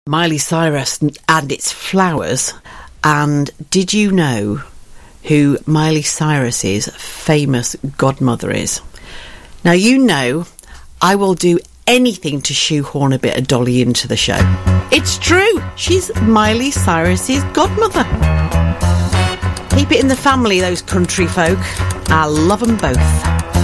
Miley Cyrus and its flowers. And did you know who Miley Cyrus's famous godmother is? Now, you know, I will do anything to shoehorn a bit of Dolly into the show. It's true. She's Miley Cyrus's godmother. Keep it in the family, those country folk. I love them both.